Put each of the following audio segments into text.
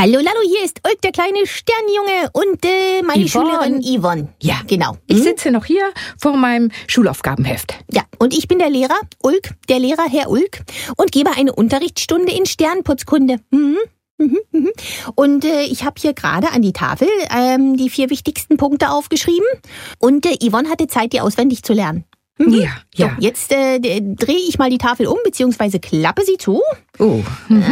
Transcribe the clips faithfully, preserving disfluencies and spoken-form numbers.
Hallo Lalo, hier ist Ulk, der kleine Sternjunge und äh, meine Yvonne. Schülerin Yvonne. Ja, Genau. Ich Mhm. sitze noch hier vor meinem Schulaufgabenheft. Ja, und ich bin der Lehrer, Ulk, der Lehrer Herr Ulk, und gebe eine Unterrichtsstunde in Sternputzkunde. Mhm. Mhm, mhm. Und äh, ich habe hier gerade an die Tafel ähm, die vier wichtigsten Punkte aufgeschrieben. Und äh, Yvonne hatte Zeit, die auswendig zu lernen. Mhm. Ja, ja. So, jetzt äh, drehe ich mal die Tafel um, beziehungsweise klappe sie zu. Oh. Mhm.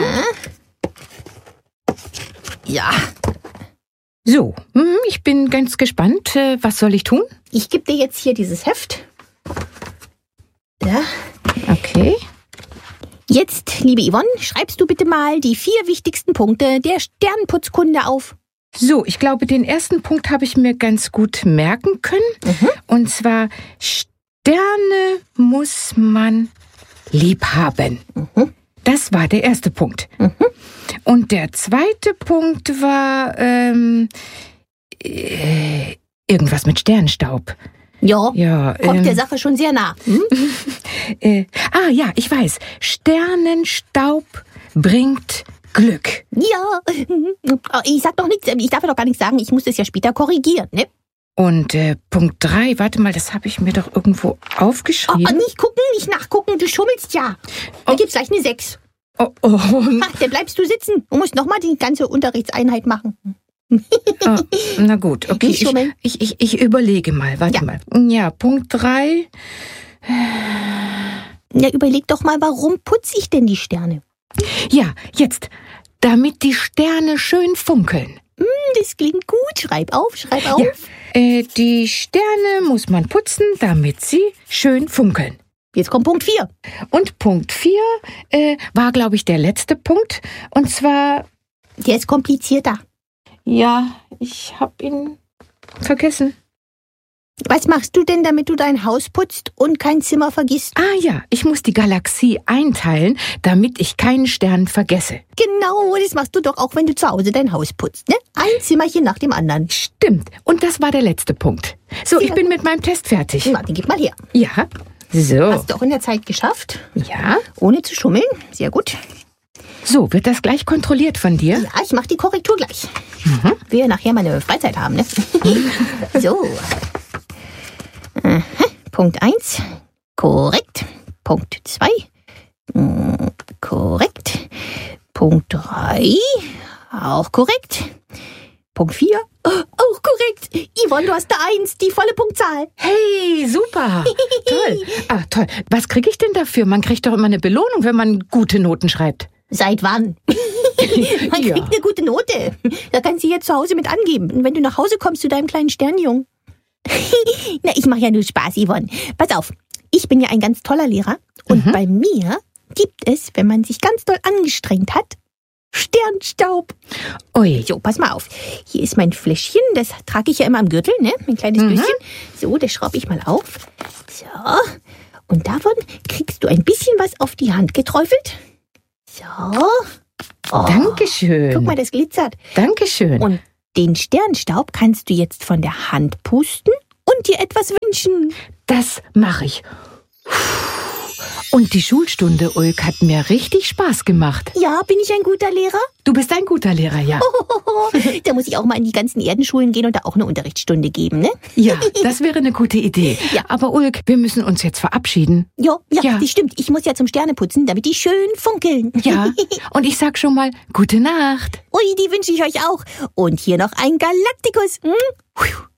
Ja, So, mhm, ich bin ganz gespannt. Äh, Was soll ich tun? ich gebe dir jetzt hier dieses Heft. Ja. Okay. Jetzt, liebe Yvonne, schreibst du bitte mal die vier wichtigsten Punkte der Sternputzkunde auf. So, ich glaube, den ersten Punkt habe ich mir ganz gut merken können. Mhm. Und zwar, Sterne muss man lieb haben. Mhm. Das war der erste Punkt. Mhm. Und der zweite Punkt war ähm, äh, irgendwas mit Sternstaub. Ja, Ja, kommt ähm, der Sache schon sehr nah. Hm? äh, ah ja, ich weiß. Sternenstaub bringt Glück. Ja, ich sag doch nichts, ich darf ja doch gar nichts sagen, ich muss das ja später korrigieren, ne? Und äh, Punkt drei, warte mal, das habe ich mir doch irgendwo Oh, aufgeschrieben. oh, nicht gucken, nicht nachgucken, du schummelst ja. Da Oh. gibt's gleich eine sechs. Oh, oh, Ha, dann bleibst du sitzen und musst nochmal die ganze Unterrichtseinheit machen. oh, na gut, okay. Nicht Ich, schummeln. ich, ich, ich überlege mal, warte Ja. mal. Ja, Punkt drei. Ja, überleg doch mal, warum putze ich denn die Sterne? Ja, jetzt. Damit die Sterne schön funkeln. Das klingt gut, schreib auf, schreib auf. Ja, äh, die Sterne muss man putzen, damit sie schön funkeln. Jetzt kommt Punkt vier. Und Punkt vier äh, war, glaube ich, der letzte Punkt. Und zwar, Der ist komplizierter. ja, ich habe ihn vergessen. Was machst du denn, damit du dein Haus putzt und kein Zimmer vergisst? Ah ja, ich muss die Galaxie einteilen, damit ich keinen Stern vergesse. Genau, das machst du doch auch, wenn du zu Hause dein Haus putzt, ne? Ein Zimmerchen nach dem anderen. Stimmt. Und das war der letzte Punkt. So, ich bin mit meinem Test fertig. Na, den gib mal her. Ja. So. Hast du auch in der Zeit geschafft, Ja. ohne zu schummeln. Sehr gut. So, wird das gleich kontrolliert von dir? Ja, ich mach die Korrektur gleich. Mhm. Wir nachher meine Freizeit haben, ne? So. Aha. Punkt eins. Korrekt. Punkt zwei. Korrekt. Punkt drei. Auch korrekt. Punkt vier. Auch korrekt. Yvonne, du hast eine Eins, die volle Punktzahl. Hey, super. Toll. Ah, toll. Was kriege ich denn dafür? Man kriegt doch immer eine Belohnung, wenn man gute Noten schreibt. Seit wann? Man Ja. kriegt eine gute Note. Da kannst du jetzt zu Hause mit angeben. Und wenn du nach Hause kommst zu deinem kleinen Sternjungen. Na, ich mache ja nur Spaß, Yvonne. Pass auf, ich bin ja ein ganz toller Lehrer. Und Mhm. bei mir gibt es, wenn man sich ganz doll angestrengt hat, Sternstaub. Ui. So, pass mal auf. Hier ist mein Fläschchen, das trage ich ja immer am Gürtel, ne? Mein kleines Mhm. Döschen. So, das schraube ich mal auf. So. Und davon kriegst du ein bisschen was auf die Hand geträufelt. So. Oh, Dankeschön. guck mal, das glitzert. Dankeschön. Und den Sternstaub kannst du jetzt von der Hand pusten und dir etwas wünschen. Das mache ich. Und die Schulstunde, Ulk, hat mir richtig Spaß gemacht. Ja, bin ich ein guter Lehrer? Du bist ein guter Lehrer, ja. Da muss ich auch mal in die ganzen Erdenschulen gehen und da auch eine Unterrichtsstunde geben, ne? Ja, das wäre eine gute Idee. Ja. Aber Ulk, wir müssen uns jetzt verabschieden. Ja, ja, Ja. das stimmt. Ich muss ja zum Sterneputzen, damit die schön funkeln. Ja, und ich sag schon mal, gute Nacht. Ui, die wünsche ich euch auch. Und hier noch ein Galaktikus. Hm?